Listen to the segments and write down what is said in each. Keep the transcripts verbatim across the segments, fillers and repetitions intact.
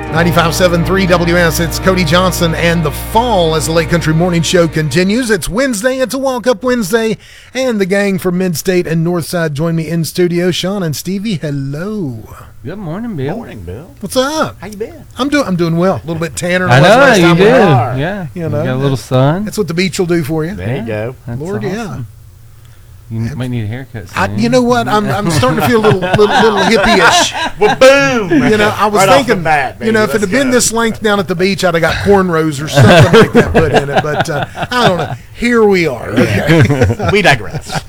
ninety-five point seven three W S, it's Cody Johnson and the Fall as the Lake Country Morning Show continues. It's Wednesday, it's a Walk-Up Wednesday, and the gang from Mid-State and Northside join me in studio. Sean and Stevie, hello. Good morning, Bill. Morning, Bill. What's up? How you been? I'm doing I'm doing well. A little bit tanner than I I was know, last you time we did. were. Yeah. You You know, got a little sun. That's what the beach will do for you. There you go. That's Lord, awesome. yeah. You might need a haircut soon. I, you know what? I'm I'm starting to feel a little little, little hippie-ish. Well, boom. You know, I was Right off thinking, the bat, you know, if it baby. had been Let's this length down at the beach, I'd have got cornrows or something like that put in it. But uh, I don't know. Here we are. Okay. go. We digress.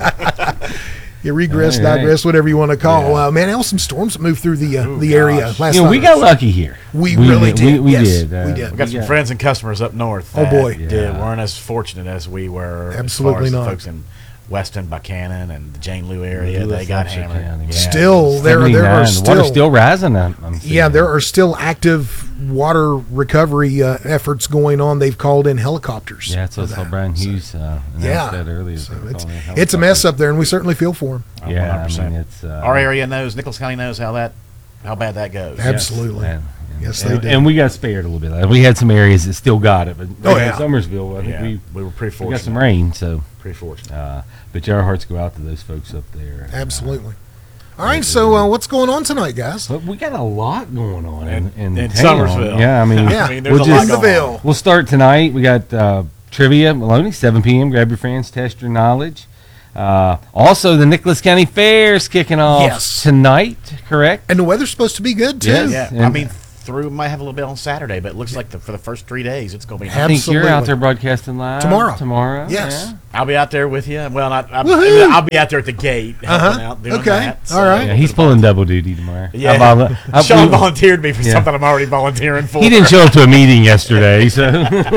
You regress, All right. digress, whatever you want to call. Yeah. Uh, man, there was some storms that moved through the uh, Ooh, the area gosh. last You know, night. we got lucky here. We really did. did. We, we Yes, did. Uh, we did. We got some got- friends and customers up north. Oh, that boy. did, Yeah. weren't as fortunate as we were. Absolutely as far not. as the folks in Weston, Buchanan, and the Jane Lou area. Lewis, they got Hampshire hammered. County. Yeah. Still, there there are seventy-nine. The water's still still rising. I'm, I'm seeing. yeah, there are still active water recovery uh, efforts going on. They've called in helicopters. Yeah, so I for saw that. Brian So, Hughes uh, announced yeah. that earlier. So They were it's, calling in it's a mess helicopters. up there, and we certainly feel for them. Uh, Yeah, one hundred I percent. mean, it's uh, Our area knows, Nichols County knows how that, how bad that goes. Absolutely. And, Yes, and, they do. And we got spared a little bit. We had some areas that still got it, but Oh, like in yeah. Summersville, I think Yeah, we, we were pretty we got some fortunate. rain. So, Pretty fortunate. uh, but yeah, our hearts go out to those folks up there. And, uh, Absolutely. All right, so uh, what's going on tonight, guys? But we got a lot going on in, In- in, in town. Summersville. Yeah, I mean, Yeah. I mean, there's we'll a lot just- going Seville. on. we'll start tonight. We got uh, trivia at Maloney, seven p.m. Grab your friends, test your knowledge. Uh, also, the Nicholas County Fair's kicking off Yes. tonight, correct? And the weather's supposed to be good, too. Yes. Yeah, I And- mean, through might have a little bit on Saturday, but it looks like the, for the first three days it's going to be. I hot. think you're Absolutely. out there broadcasting live Tomorrow. Tomorrow, Yes. yeah. I'll be out there with you. Well, not. I'll, Woohoo! I'll be out there at the gate helping Uh-huh. out doing Okay. that. All right. Yeah, he's pulling double duty tomorrow. Yeah, I vol- I- Sean we- volunteered me for Yeah. something I'm already volunteering for. He didn't show up to a meeting yesterday, so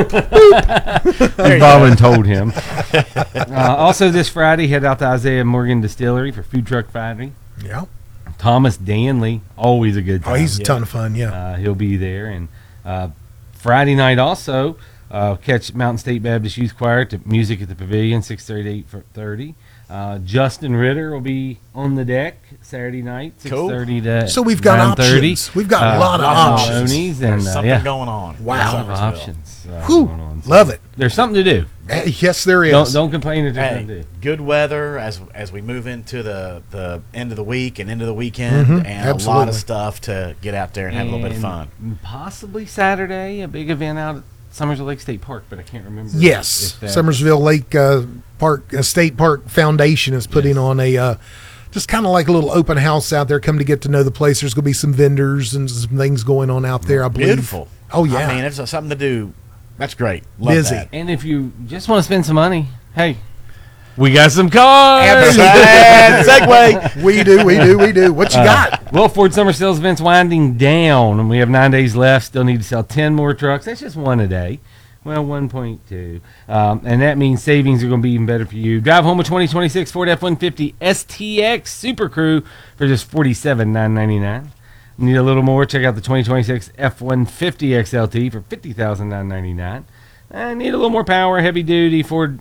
There you Bolin told him. Uh, also, this Friday, head out to Isaiah Morgan Distillery for Food Truck Friday. Yeah. Thomas Danley, always a good time. Oh, he's a Yeah. ton of fun, yeah. Uh, he'll be there. And uh, Friday night also, uh, catch Mountain State Baptist Youth Choir to music at the Pavilion, six thirty to eight thirty. Uh, Justin Ritter will be on the deck Saturday night, six thirty to So we've got nine thirty. options. We've got a Uh, lot of lot of options. Maloney's There's and uh, something yeah, going on. Wow. a lot of Summersville. options uh, Whew. going on. So Love it. There's something to do. Eh, Yes, there is. Don't don't complain if there's Hey, something to do. good weather as as we move into the, the end of the week and into the weekend, Mhm, and a lot absolutely. of stuff to get out there and have a little bit of fun. And Possibly Saturday, a big event out at Summersville Lake State Park, but I can't remember. Yes, if that- Summersville Lake uh, Park uh, State Park Foundation is putting Yes. on a uh, just kind of like a little open house out there. Come to get to know the place. There's going to be some vendors and some things going on out there. I believe. Beautiful. Oh yeah. I mean, it's something to do. That's great. Love Busy. that. And if you just want to spend some money, hey, we got some cars. Bad segue. we do, we do, we do. What you Uh, got? Well, Ford Summer Sales event's winding down, and we have nine days left. Still need to sell ten more trucks. That's just one a day. Well, one point two. Um, and that means savings are going to be even better for you. Drive home a twenty twenty-six Ford F one fifty S T X Super Crew for just forty-seven thousand nine hundred ninety-nine dollars. Need a little more? Check out the twenty twenty-six F one fifty X L T for fifty thousand nine hundred ninety-nine dollars. I need a little more power, heavy duty Ford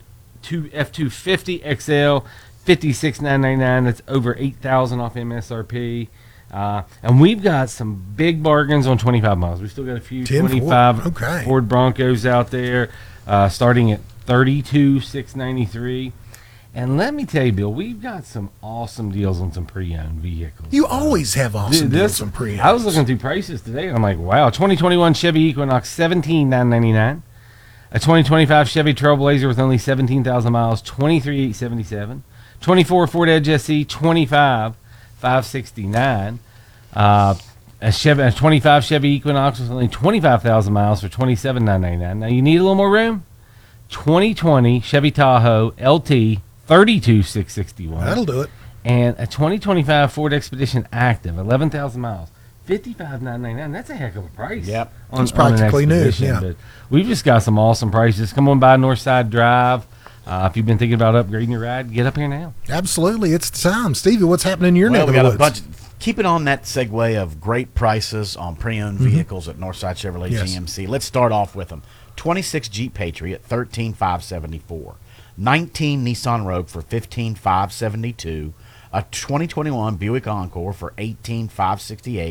F two fifty X L, fifty-six thousand nine hundred ninety-nine dollars. That's over eight thousand dollars off M S R P. Uh, and we've got some big bargains on twenty-five miles. We've still got a few ten Ford. twenty-five Okay. Ford Broncos out there, uh, starting at thirty-two thousand six hundred ninety-three. And let me tell you, Bill, we've got some awesome deals on some pre-owned vehicles. You always have awesome Dude, deals on pre. I was looking through prices today, and I'm like, wow, twenty twenty-one Chevy Equinox, seventeen thousand nine hundred ninety-nine. A twenty twenty-five Chevy Trailblazer with only seventeen thousand miles, twenty-three thousand eight hundred seventy-seven. twenty-four Ford Edge S E, twenty-five thousand five hundred sixty-nine. Uh, a, Chevy, a twenty-five Chevy Equinox with only twenty-five thousand miles for twenty-seven thousand nine hundred ninety-nine. Now, you need a little more room? twenty twenty Chevy Tahoe L T, thirty-two thousand six hundred sixty-one. That'll do it. And a twenty twenty-five Ford Expedition Active, eleven thousand miles, fifty-five thousand nine hundred ninety-nine. That's a heck of a price. Yep. On, It's on an practically new, Expedition, yeah. But we've just got some awesome prices. Come on by Northside Drive. Uh, if you've been thinking about upgrading your ride, get up here now. Absolutely, it's the time. Stevie, what's happening in your Well, neck we of the got woods? a bunch. Keep it on that segue of great prices on pre-owned vehicles at Northside Chevrolet Mm-hmm. Yes. G M C. Let's start off with them. twenty-six Jeep Patriot, thirteen thousand five hundred seventy-four. nineteen Nissan Rogue for fifteen thousand five hundred seventy-two. A twenty twenty-one Buick Encore for eighteen thousand five hundred sixty-eight.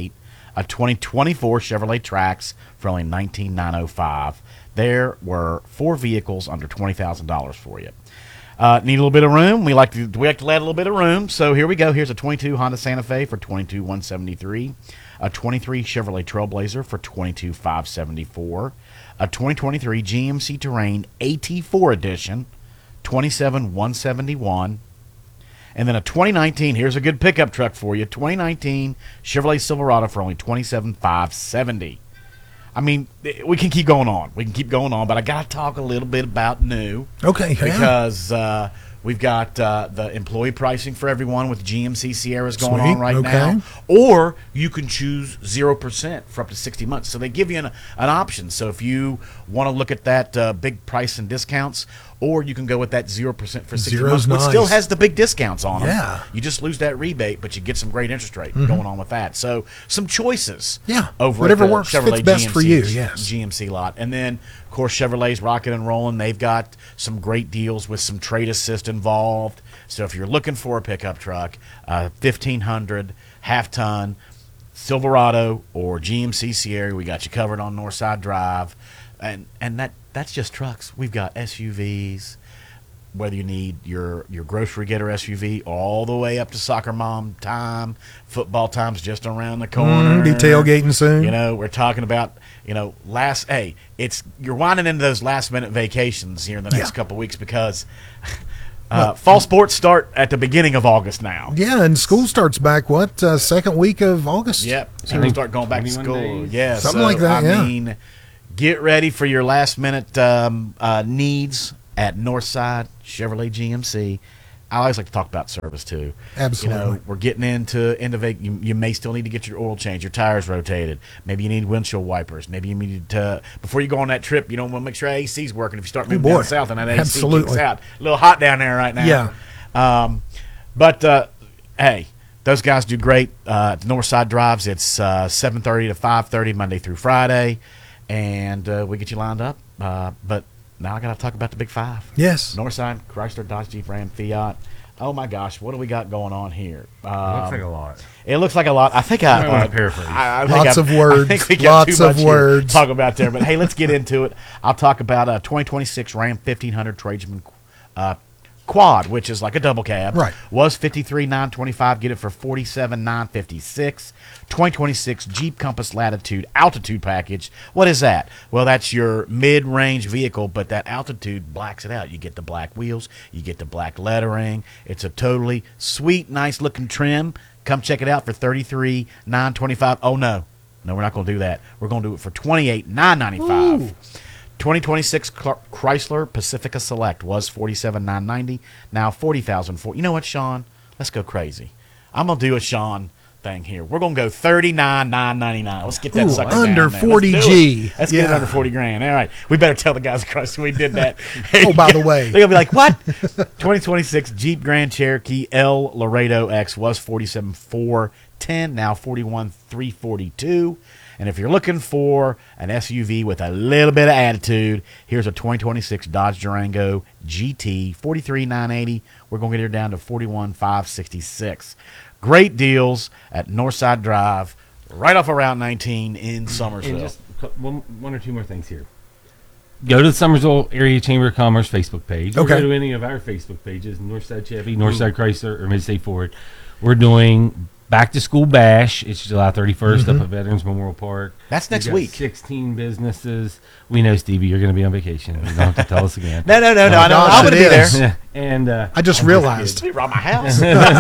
a twenty twenty-four Chevrolet Trax for only nineteen thousand nine hundred five dollars. There were four vehicles under twenty thousand dollars for you. Uh, need a little bit of room. We like to we like to add a little bit of room. So here we go. Here's a twenty-two Honda Santa Fe for twenty-two thousand one hundred seventy-three. A twenty-three Chevrolet Trailblazer for twenty-two thousand five hundred seventy-four. A twenty twenty-three G M C Terrain A T four Edition, twenty-seven thousand one hundred seventy-one. And then a twenty nineteen, here's a good pickup truck for you, twenty nineteen Chevrolet Silverado for only twenty-seven thousand five hundred seventy. I mean, we can keep going on. We can keep going on, but I got to talk a little bit about new. Okay. Yeah. Because uh, we've got uh, the employee pricing for everyone with G M C Sierras going Sweet. on right Okay. now. Or you can choose zero percent for up to sixty months. So they give you an, an option. So if you want to look at that uh, big price and discounts, or you can go with that zero percent for sixty Zero's months, which nice. still has the big discounts on them. Yeah. You just lose that rebate, but you get some great interest rate Mm-hmm. going on with that. So some choices. Yeah. Over Whatever at the works, Chevrolet fits best G M C, for you, yes. G M C lot. And then, of course, Chevrolet's rocking and rolling. They've got some great deals with some trade assist involved. So if you're looking for a pickup truck, uh, fifteen hundred, half ton, Silverado, or G M C Sierra, we got you covered on Northside Drive. And and that that's just trucks. We've got S U Vs, whether you need your, your grocery getter S U V all the way up to soccer mom time. Football time's just around the corner. Mm, be tailgating soon. You know, we're talking about, you know, last, hey, it's, you're winding into those last minute vacations here in the next Yeah. couple of weeks because uh, fall sports start at the beginning of August now. Yeah, and school starts back, what, uh, second week of August? Yep. I People think start going back to twenty-one school. days. Yeah. Something so, like that, I yeah. mean, get ready for your last minute um, uh, needs at Northside Chevrolet G M C. I always like to talk about service too. Absolutely. You know, we're getting into into vac- you, you may still need to get your oil changed, your tires rotated. Maybe you need windshield wipers. Maybe you need to before you go on that trip. You don't want to make sure A C's working. If you start moving boy. down south and that A C Absolutely. kicks out, a little hot down there right now. Yeah. Um, but uh, hey, those guys do great. Uh, at Northside Drives, it's uh, seven thirty to five thirty Monday through Friday, and uh, we get you lined up. Uh, but now I got to talk about the Big Five. Yes. Northside, Chrysler, Dodge, Jeep, Ram, Fiat. Oh my gosh, what do we got going on here? Um, Looks like a lot. It looks like a lot. I think I, I wanna uh, paraphrase. I, I think Lots I- of words, I think we got lots too of much here to words. talk about there. But hey, let's get into it. I'll talk about a twenty twenty-six Ram fifteen hundred Tradesman uh, Quad, which is like a double cab. Right. Was fifty-three thousand nine hundred twenty-five. Get it for forty-seven thousand nine hundred fifty-six. twenty twenty-six Jeep Compass Latitude Altitude Package. What is that? Well, that's your mid-range vehicle, but that altitude blacks it out. You get the black wheels. You get the black lettering. It's a totally sweet, nice-looking trim. Come check it out for thirty-three thousand nine hundred twenty-five. Oh, no. No, we're not going to do that. We're going to do it for twenty-eight thousand nine hundred ninety-five. twenty twenty-six Chrysler Pacifica Select was forty-seven thousand nine hundred ninety. Now forty thousand four. You know what, Sean? Let's go crazy. I'm going to do a Sean thing here. We're going to go thirty-nine thousand nine hundred ninety-nine. Let's get that Ooh, sucker under down there. forty Let's do G. it. Let's get it Yeah. under forty grand. All right. We better tell the guys across we did that. Oh, by the way. They're going to be like, what? twenty twenty-six Jeep Grand Cherokee L Laredo X was forty-seven thousand four hundred ten. Now forty-one thousand three hundred forty-two. And if you're looking for an S U V with a little bit of attitude, here's a twenty twenty-six Dodge Durango G T, forty-three thousand nine hundred eighty. We're going to get her down to forty-one thousand five hundred sixty-six. Great deals at Northside Drive, right off of Route nineteen in Summersville. And just a cou- one, one or two more things here. Go to the Summersville Area Chamber of Commerce Facebook page. Or Okay. go to any of our Facebook pages, Northside Chevy, Northside Chrysler, or Midstate Ford. We're doing Back to School Bash. It's July thirty-first up at Veterans Memorial Park. That's We next got week. sixteen businesses. We know, Stevie, you're going to be on vacation. You don't have to tell us again. No, no, no, no. I know. gosh, I'm going to it be there. is. Yeah, and uh, I just realized. You're around my house.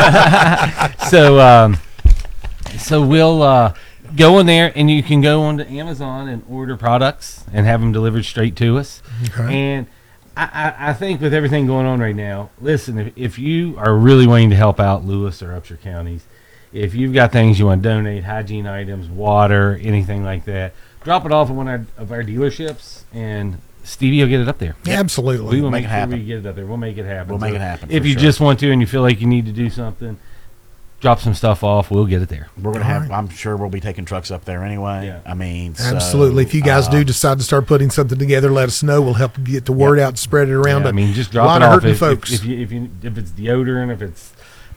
so um, so we'll uh, go in there, and you can go onto Amazon and order products and have them delivered straight to us. Okay. And I, I, I think with everything going on right now, listen, if, if you are really wanting to help out Lewis or Upshur counties, if you've got things you want to donate, hygiene items, water, anything like that, drop it off at one of our, of our dealerships, and Stevie will get it up there. Absolutely. We will Make make it sure happen. we get it up there. We'll make it happen. We'll make So it happen, If for you sure. just want to and you feel like you need to do something, drop some stuff off. We'll get it there. We're gonna All have. right. I'm sure we'll be taking trucks up there anyway. Yeah. I mean, so, Absolutely. If you guys uh, do decide to start putting something together, let us know. We'll help get the word out and spread it around. Yeah, I But mean, just a drop lot it of off. hurting If, folks. If, if, you, if, you, if it's deodorant, if it's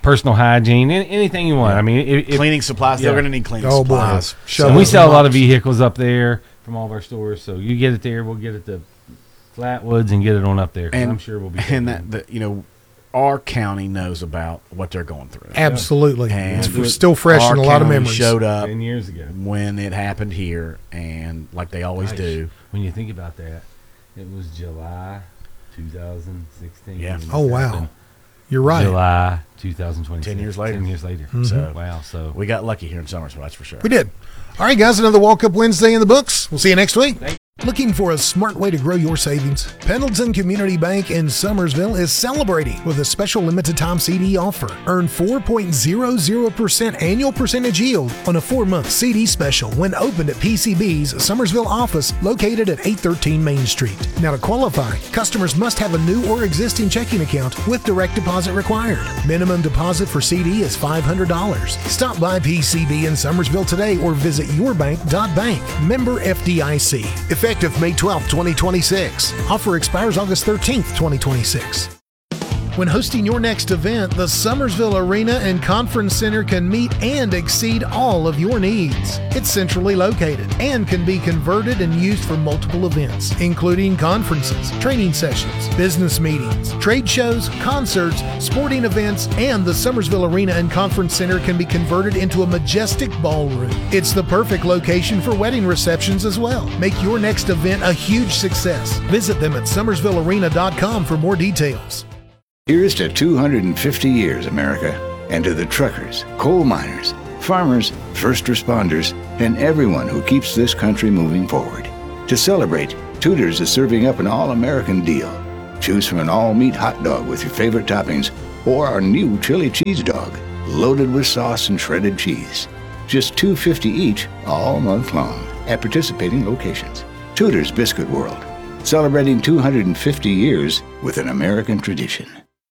personal hygiene, any, anything you want. I mean, if, if, Cleaning supplies. yeah. They're going to need cleaning Oh, boy. supplies. Show and we those sell a lot of mops. vehicles up there from all of our stores. So you get it there, we'll get it to Flatwoods and get it on up there. 'Cause And I'm sure we'll be. And that, the, you know, our county knows about what they're going through. Absolutely. And It's f- still fresh our in a lot of county memories. Showed up ten years ago. when it happened here, and like they always Gosh, do. When you think about that, it was July two thousand sixteen. Yeah. when Oh, this wow. happened. You're right. July two thousand twenty. Ten years later. Ten years later. So Wow. So we got lucky here in Summersville, that's for sure. We did. All right, guys, another Walk Up Wednesday in the books. We'll see you next week. Thank- Looking for a smart way to grow your savings? Pendleton Community Bank in Summersville is celebrating with a special limited time C D offer. Earn four point zero zero percent annual percentage yield on a four-month C D special when opened at P C B's Summersville office located at eight thirteen Main Street. Now, to qualify, customers must have a new or existing checking account with direct deposit required. Minimum deposit for C D is five hundred dollars. Stop by P C B in Summersville today or visit yourbank dot bank. Member F D I C. Effective May twelfth, twenty twenty-six. Offer expires August thirteenth, twenty twenty-six. When hosting your next event, the Summersville Arena and Conference Center can meet and exceed all of your needs. It's centrally located and can be converted and used for multiple events, including conferences, training sessions, business meetings, trade shows, concerts, sporting events, and the Summersville Arena and Conference Center can be converted into a majestic ballroom. It's the perfect location for wedding receptions as well. Make your next event a huge success. Visit them at summersville arena dot com for more details. Here's to two hundred fifty years, America, and to the truckers, coal miners, farmers, first responders, and everyone who keeps this country moving forward. To celebrate, Tudor's is serving up an all-American deal. Choose from an all-meat hot dog with your favorite toppings or our new chili cheese dog, loaded with sauce and shredded cheese. Just two dollars and fifty cents each all month long at participating locations. Tudor's Biscuit World, celebrating two hundred fifty years with an American tradition.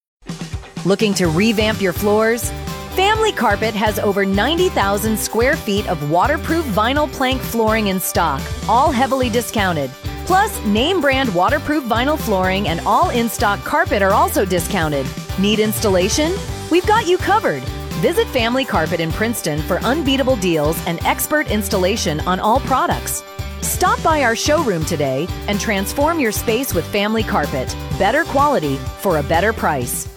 Looking to revamp your floors? Family Carpet has over ninety thousand square feet of waterproof vinyl plank flooring in stock, all heavily discounted. Plus, name brand waterproof vinyl flooring and all in-stock carpet are also discounted. Need installation? We've got you covered. Visit Family Carpet in Princeton for unbeatable deals and expert installation on all products. Stop by our showroom today and transform your space with Family Carpet. Better quality for a better price.